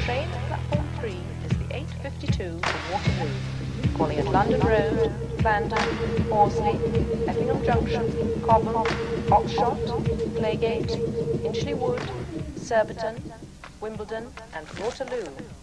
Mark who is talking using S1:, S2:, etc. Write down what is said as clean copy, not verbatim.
S1: train at platform 3 is the 8:52 for Waterloo, calling at London Road, Clarendon, Horsley, Effingham Junction, Cobham, Oxshott, Claygate, Hinchley Wood, Surbiton, Wimbledon and Waterloo.